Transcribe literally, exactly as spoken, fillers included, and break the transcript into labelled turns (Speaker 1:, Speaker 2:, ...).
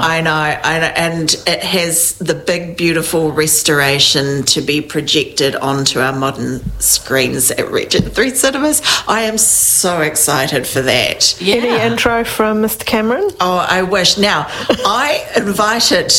Speaker 1: I know, I know, and it has the big, beautiful restoration to be projected onto our modern screens at Regent Three Cinemas. I am so excited for that.
Speaker 2: Yeah.
Speaker 3: Any intro from Mister Cameron?
Speaker 1: Oh, I wish. Now, I invited